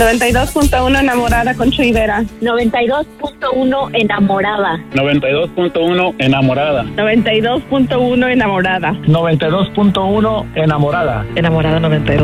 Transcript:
92.1 enamorada con Chuy Vera. 92.1 enamorada. 92.1 enamorada. 92.1 enamorada. 92.1 enamorada. Enamorada 92.